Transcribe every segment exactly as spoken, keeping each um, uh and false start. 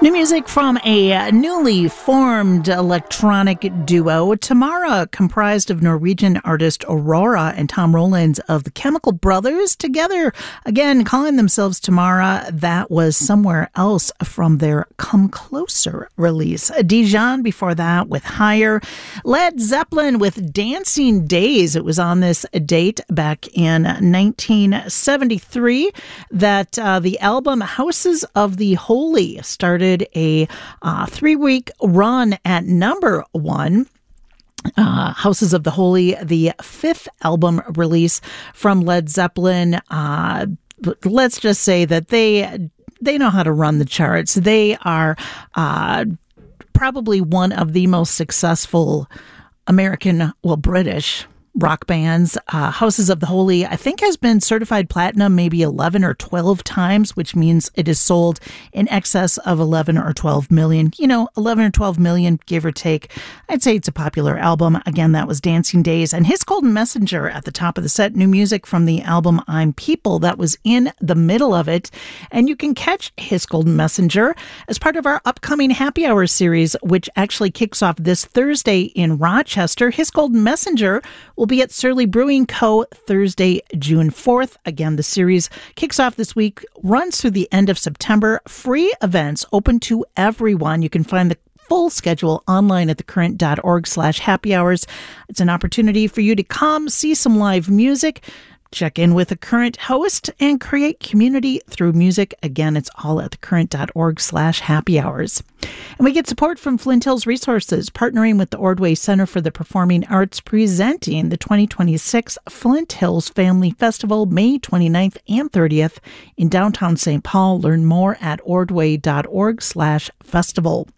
New music from a newly formed electronic duo, Tamara, comprised of Norwegian artist Aurora and Tom Rollins of the Chemical Brothers, together again calling themselves Tamara. That was Somewhere Else from their Come Closer release. Dijon before that with Higher. Led Zeppelin with Dancing Days. It was on this date back in nineteen seventy-three that uh, the album Houses of the Holy started a uh, three-week run at number one. Uh, Houses of the Holy, the fifth album release from Led Zeppelin. Uh, let's just say that they they know how to run the charts. They are uh, probably one of the most successful American, well, British rock bands. Uh, Houses of the Holy, I think, has been certified platinum maybe eleven or twelve times, which means it is sold in excess of eleven or twelve million. You know, eleven or twelve million, give or take. I'd say it's a popular album. Again, that was Dancing Days. And His Golden Messenger at the top of the set. New music from the album I'm People. That was in the middle of it. And you can catch His Golden Messenger as part of our upcoming Happy Hour series, which actually kicks off this Thursday in Rochester. His Golden Messenger will be at Surly Brewing Co. Thursday, June fourth. Again, the series kicks off this week, runs through the end of September. Free events open to everyone. You can find the full schedule online at thecurrent.org slash happy hours. It's an opportunity for you to come see some live music, check in with a current host, and create community through music. Again, it's all at thecurrent.org slash happy hours. And we get support from Flint Hills Resources, partnering with the Ordway Center for the Performing Arts, presenting the twenty twenty-six Flint Hills Family Festival, May twenty-ninth and thirtieth in downtown Saint Paul. Learn more at ordway.org slash festival.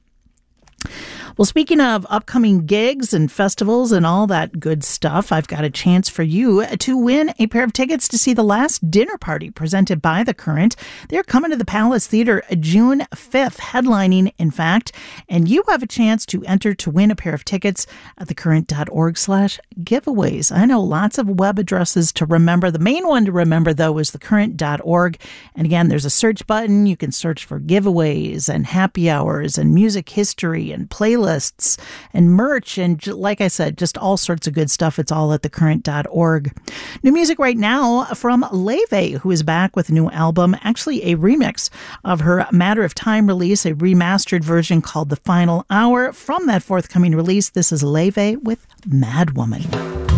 Well, speaking of upcoming gigs and festivals and all that good stuff, I've got a chance for you to win a pair of tickets to see The Last Dinner Party presented by The Current. They're coming to the Palace Theater June fifth, headlining, in fact, and you have a chance to enter to win a pair of tickets at thecurrent.org slash giveaways. I know lots of web addresses to remember. The main one to remember, though, is thecurrent dot org. And again, there's a search button. You can search for giveaways and happy hours and music history and playlists and merch, and like I said, just all sorts of good stuff. It's all at thecurrent dot org. New music right now from Leve, who is back with a new album, actually a remix of her Matter of Time release, a remastered version called The Final Hour. From that forthcoming release, this is Leve with Mad Woman.